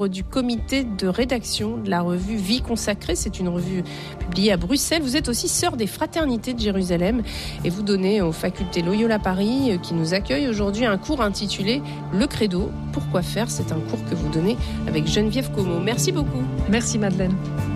du comité de rédaction de la revue Vie consacrée. C'est une revue publiée à Bruxelles. Vous êtes aussi sœur des Fraternités de Jérusalem et vous donnez aux facultés Loyola Paris qui nous accueillent aujourd'hui un cours intitulé Le Credo. Pourquoi faire ? C'est un cours que vous donnez avec Geneviève Como. Merci beaucoup. Merci Madeleine.